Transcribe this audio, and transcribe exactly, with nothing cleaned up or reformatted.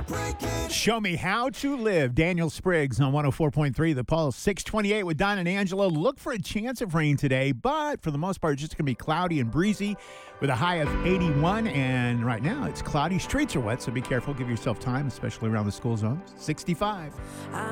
Show me how to live. Daniel Spriggs on one oh four point three The Pulse. six twenty-eight with Don and Angela. Look for a chance of rain today, but for the most part, it's just going to be cloudy and breezy with a high of eighty-one. And right now, it's cloudy. Streets are wet, so be careful. Give yourself time, especially around the school zones. sixty-five.